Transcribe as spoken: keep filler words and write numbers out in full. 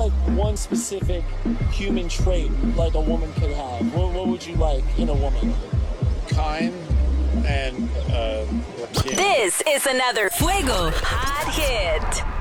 like one specific human trait like a woman could have? What, what would you like in a woman? Kind and uh, This is another Fuego Hot Hit.